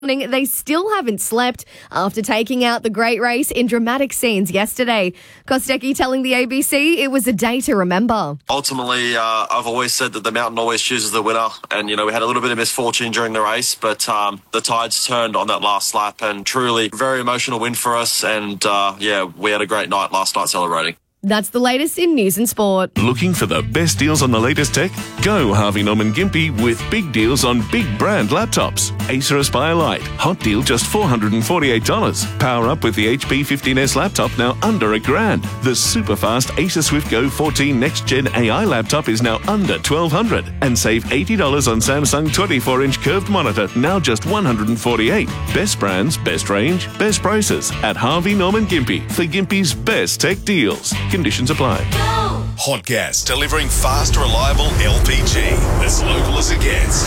They still haven't slept after taking out the great race in dramatic scenes yesterday. Kostecki telling the ABC it was a day to remember. Ultimately, I've always said that the mountain always chooses the winner. And, we had a little bit of misfortune during the race, but the tides turned on that last lap and truly very emotional win for us. And, we had a great night last night celebrating. That's the latest in news and sport. Looking for the best deals on the latest tech? Go Harvey Norman Gympie with big deals on big brand laptops. Acer Aspire Lite, hot deal just $448. Power up with the HP 15S laptop now under $1,000. The super fast Acer Swift Go 14 Next Gen AI laptop is now under $1,200. And save $80 on Samsung 24-inch curved monitor, now just $148. Best brands, best range, best prices at Harvey Norman Gympie for Gympie's best tech deals. Conditions apply. Hot Gas, delivering fast, reliable LPG. As local as it gets.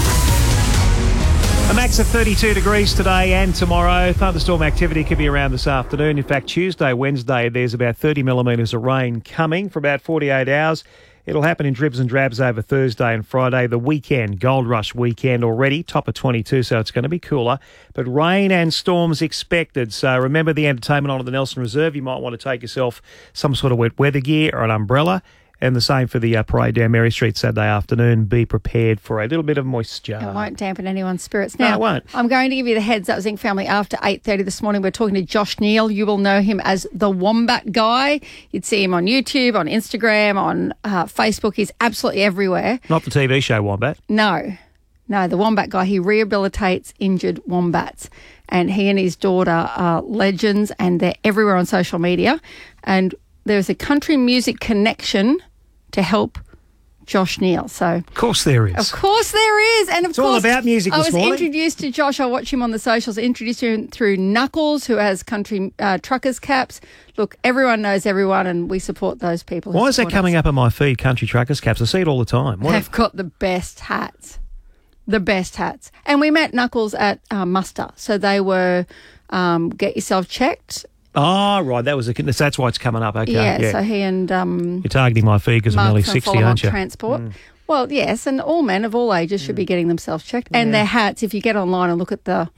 A max of 32 degrees today and tomorrow. Thunderstorm activity could be around this afternoon. In fact, Tuesday, Wednesday, there's about 30 millimetres of rain coming for about 48 hours. It'll happen in dribs and drabs over Thursday and Friday. The weekend, Gold Rush weekend already, top of 22, so it's going to be cooler. But rain and storms expected. So remember the entertainment on at the Nelson Reserve. You might want to take yourself some sort of wet weather gear or an umbrella. And the same for the parade down Mary Street Saturday afternoon. Be prepared for a little bit of moisture. It won't dampen anyone's spirits. Now, no, it won't. I'm going to give you the heads up, Zinc Family. After 8:30 this morning, we're talking to Josh Neal. You will know him as the Wombat Guy. You'd see him on YouTube, on Instagram, on Facebook. He's absolutely everywhere. Not the TV show Wombat. No, the Wombat Guy. He rehabilitates injured wombats. And he and his daughter are legends, and they're everywhere on social media. And there's a country music connection to help Josh Neal. So, of course there is. Of course there is. And of it's course, all about music this morning. I was introduced to Josh. I watch him on the socials. I introduced him through Knuckles, who has country truckers caps. Look, everyone knows everyone, and we support those people. Why is that coming up on my feed, country truckers caps? I see it all the time. They've got the best hats. The best hats. And we met Knuckles at Muster. So they were get yourself checked. Oh, right. That's why it's coming up. Okay. Yeah. So he and you're targeting my feed because I'm nearly 60, aren't you? Transport. Well, yes, and all men of all ages should be getting themselves checked. And their hats, if you get online and look at the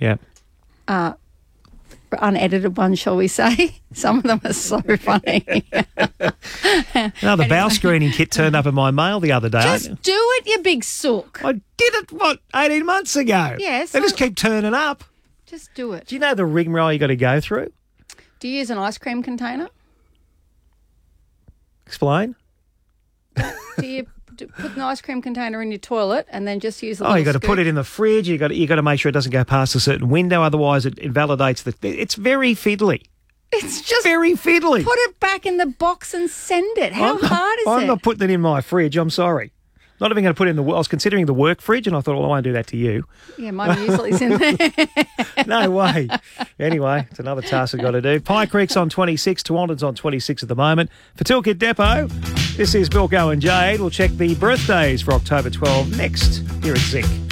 unedited ones, shall we say, some of them are so funny. No, the bow screening kit turned up in my mail the other day. Just do it, you big sook. I did it, 18 months ago? Yes. They just keep turning up. Just do it. Do you know the rigmarole you got to go through? Do you use an ice cream container? Explain. Do you put an ice cream container in your toilet and then just use a little you got to scoop? put it in the fridge. You got to make sure it doesn't go past a certain window, otherwise it invalidates the. It's very fiddly. It's just very fiddly. Put it back in the box and send it. How hard is it? I'm not putting it in my fridge. I'm sorry. Not even going to put it in I was considering the work fridge, and I thought, well, I won't do that to you. Yeah, my musli's in there. No way. Anyway, it's another task I've got to do. Pine Creek's on 26, Tawandon's on 26 at the moment. For Toolkit Depot, this is Bilko and Jade. We'll check the birthdays for October 12 next here at Zinc.